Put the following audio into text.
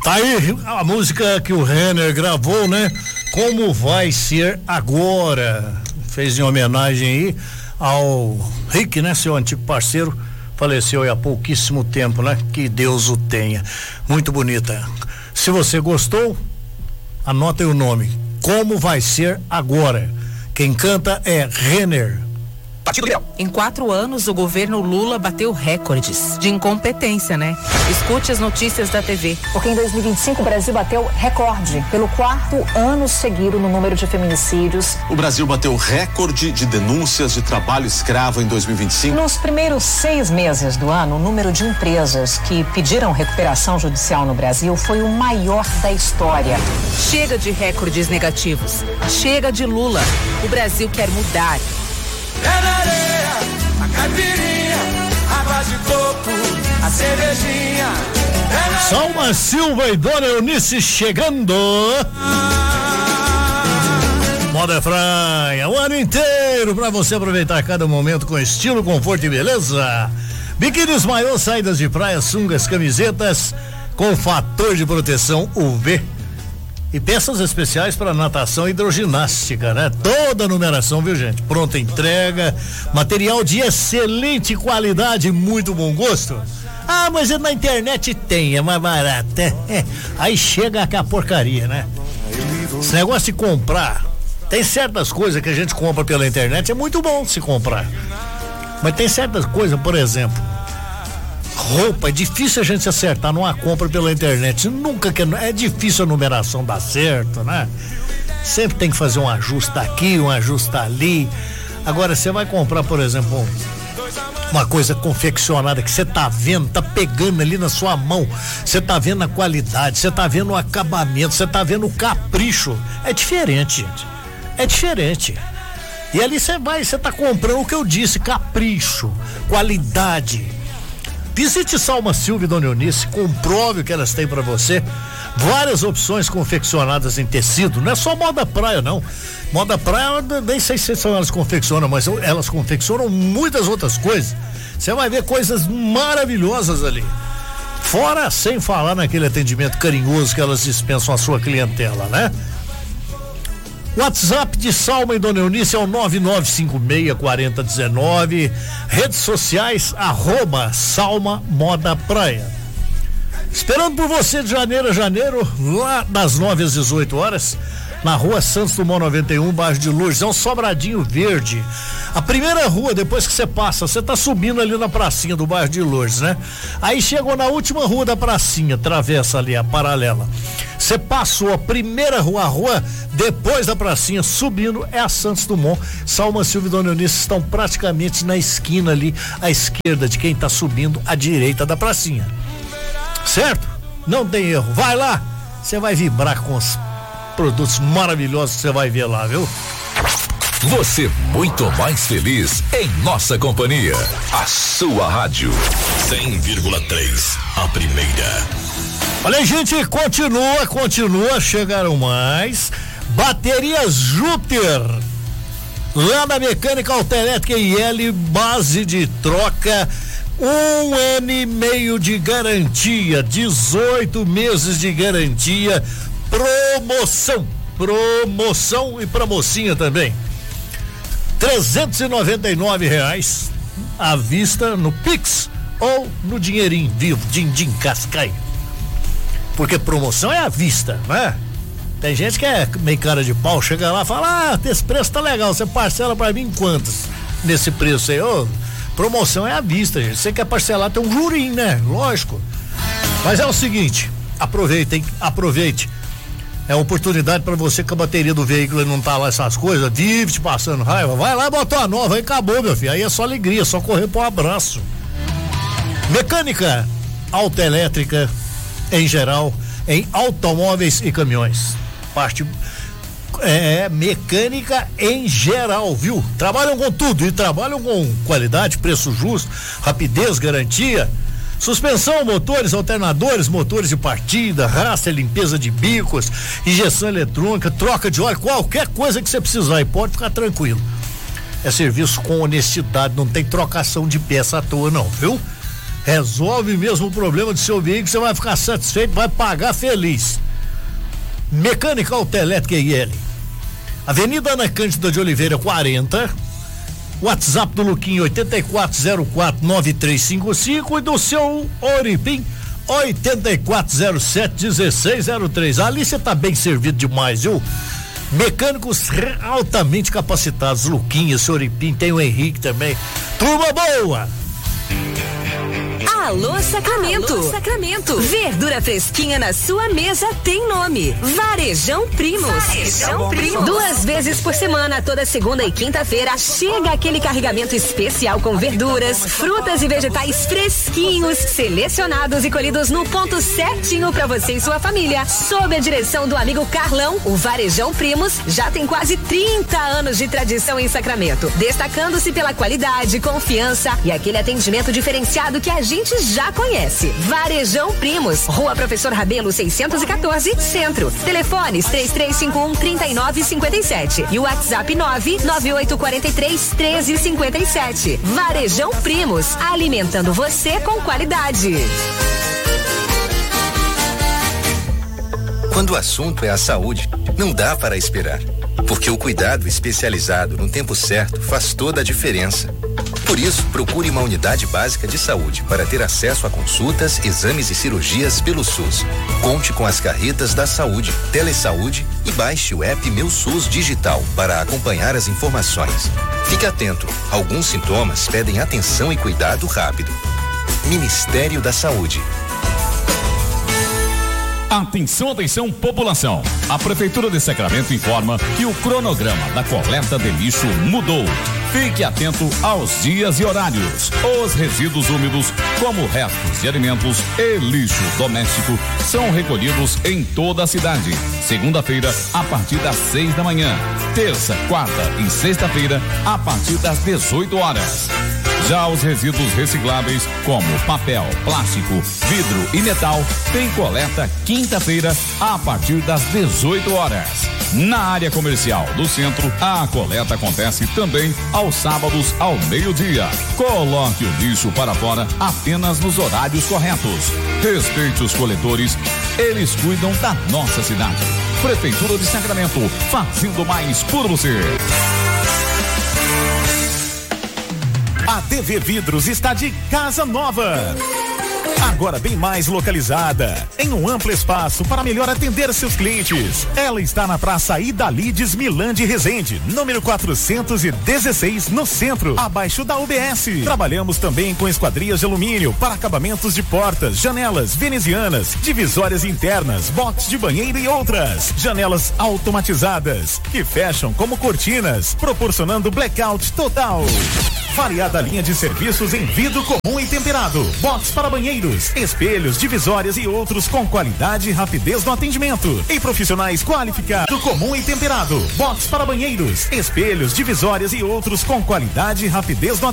Tá aí a música que o Renner gravou, né? Como vai ser agora? Fez em homenagem aí ao Rick, né? Seu antigo parceiro, faleceu há pouquíssimo tempo, né? Que Deus o tenha. Muito bonita. Se você gostou, anota aí o nome. Como vai ser agora? Quem canta é Renner. Em 4 anos, o governo Lula bateu recordes de incompetência, né? Escute as notícias da TV. Porque em 2025 o Brasil bateu recorde pelo 4º ano seguido no número de feminicídios. O Brasil bateu recorde de denúncias de trabalho escravo em 2025. Nos primeiros 6 meses do ano, o número de empresas que pediram recuperação judicial no Brasil foi o maior da história. Chega de recordes negativos. Chega de Lula. O Brasil quer mudar. É na areia, a caipirinha, água de coco, a cervejinha. Salma Silva e Dona Eunice chegando. Moda Praia, o ano inteiro pra você aproveitar cada momento com estilo, conforto e beleza. Biquínis, maior, saídas de praia, sungas, camisetas com fator de proteção UV. E peças especiais para natação e hidroginástica, né? Toda a numeração, viu, gente? Pronta entrega, material de excelente qualidade e muito bom gosto. Ah, mas na internet tem, é mais barato. Aí chega com a porcaria, né? Esse negócio de comprar, tem certas coisas que a gente compra pela internet, é muito bom se comprar. Mas tem certas coisas, por exemplo, roupa, é difícil a gente se acertar numa compra pela internet. Nunca que é difícil a numeração dar certo, né? Sempre tem que fazer um ajuste aqui, um ajuste ali. Agora você vai comprar, por exemplo, uma coisa confeccionada que você tá vendo, tá pegando ali na sua mão, você tá vendo a qualidade, você tá vendo o acabamento, você tá vendo o capricho. É diferente, gente. É diferente. E ali você tá comprando o que eu disse, capricho, qualidade. Visite Salma Silva e Dona Eunice, comprove o que elas têm para você. Várias opções confeccionadas em tecido, não é só moda praia, não. Moda praia, nem sei se elas confeccionam, mas elas confeccionam muitas outras coisas. Você vai ver coisas maravilhosas ali. Fora, sem falar naquele atendimento carinhoso que elas dispensam à sua clientela, né? WhatsApp de Salma e Dona Eunice é o 99564019. Redes sociais, @Salma Moda Praia. Esperando por você de janeiro a janeiro, lá das 9 às 18 horas, na rua Santos Dumont 91, bairro de Lourdes. É um sobradinho verde. A primeira rua, depois que você passa, você tá subindo ali na pracinha do bairro de Lourdes, né? Aí chegou na última rua da pracinha, atravessa ali a paralela. Você passou a primeira rua, a rua depois da pracinha, subindo, é a Santos Dumont. Salma Silva e Dona Eunice estão praticamente na esquina ali, à esquerda de quem tá subindo à direita da pracinha. Certo? Não tem erro. Vai lá, você vai vibrar com os produtos maravilhosos que você vai ver lá, viu? Você muito mais feliz em nossa companhia. A sua rádio 100,3, a primeira. Olha, gente, continua, chegaram mais baterias Júpiter lá na Mecânica Autoelétrica IL, base de troca, 1 ano e meio de garantia, 18 meses de garantia, promoção e promocinha também, R$399 à vista no Pix ou no dinheirinho vivo, din-din, cascai. Porque promoção é à vista, né? Tem gente que é meio cara de pau, chega lá e fala, esse preço tá legal, você parcela pra mim em quantas nesse preço aí? Promoção é à vista, gente. Você quer parcelar, tem um jurinho, né? Lógico. Mas é o seguinte, aproveite. É uma oportunidade para você que a bateria do veículo não tá lá essas coisas, vive te passando raiva, vai lá, bota uma nova, aí acabou, meu filho. Aí é só alegria, só correr pro abraço. Mecânica autoelétrica em geral, em automóveis e caminhões. Parte mecânica em geral, viu? Trabalham com tudo e trabalham com qualidade, preço justo, rapidez, garantia. Suspensão, motores, alternadores, motores de partida, raster, limpeza de bicos, injeção eletrônica, troca de óleo, qualquer coisa que você precisar, e pode ficar tranquilo. É serviço com honestidade, não tem trocação de peça à toa não, viu? Resolve mesmo o problema do seu veículo, você vai ficar satisfeito, vai pagar feliz. Mecânica Autoelétrica IL. Avenida Ana Cândida de Oliveira 40. WhatsApp do Luquinho 84049355 e do seu Oripim 84071603. Ali você tá bem servido demais, viu? Mecânicos altamente capacitados, Luquinha, seu Oripim, tem o Henrique também. Turma boa! Alô Sacramento. Alô Sacramento. Verdura fresquinha na sua mesa tem nome. Varejão Primos. Varejão Primos. 2 vezes por semana, toda segunda e quinta-feira, chega aquele carregamento especial com verduras, frutas e vegetais fresquinhos, selecionados e colhidos no ponto certinho para você e sua família. Sob a direção do amigo Carlão, o Varejão Primos já tem quase 30 anos de tradição em Sacramento, destacando-se pela qualidade, confiança e aquele atendimento diferenciado que a gente já conhece. Varejão Primos, Rua Professor Rabelo 614, Centro. Telefones 3351-3957 e o WhatsApp 99843-1357. Varejão Primos, alimentando você com qualidade. Quando o assunto é a saúde, não dá para esperar, porque o cuidado especializado no tempo certo faz toda a diferença. Por isso, procure uma unidade básica de saúde para ter acesso a consultas, exames e cirurgias pelo SUS. Conte com as carretas da saúde, Telesaúde e baixe o app Meu SUS Digital para acompanhar as informações. Fique atento, alguns sintomas pedem atenção e cuidado rápido. Ministério da Saúde. Atenção, atenção, população. A Prefeitura de Sacramento informa que o cronograma da coleta de lixo mudou. Fique atento aos dias e horários. Os resíduos úmidos, como restos de alimentos e lixo doméstico, são recolhidos em toda a cidade. Segunda-feira, a partir das 6 da manhã. Terça, quarta e sexta-feira, a partir das 18 horas. Já os resíduos recicláveis, como papel, plástico, vidro e metal, tem coleta quinta-feira, a partir das 18 horas. Na área comercial do centro, a coleta acontece também aos sábados ao meio-dia. Coloque o lixo para fora apenas nos horários corretos. Respeite os coletores, eles cuidam da nossa cidade. Prefeitura de Sacramento, fazendo mais por você. A TV Vidros está de casa nova. Agora bem mais localizada, em um amplo espaço para melhor atender seus clientes. Ela está na Praça Idalides Milande Resende, número 416, no centro, abaixo da UBS. Trabalhamos também com esquadrias de alumínio para acabamentos de portas, janelas venezianas, divisórias internas, box de banheiro e outras. Janelas automatizadas que fecham como cortinas, proporcionando blackout total. Variada linha de serviços em vidro comum e temperado, box para banheiros, espelhos, divisórias e outros com qualidade e rapidez no atendimento. E profissionais qualificados, comum e temperado, box para banheiros, espelhos, divisórias e outros com qualidade e rapidez no atendimento.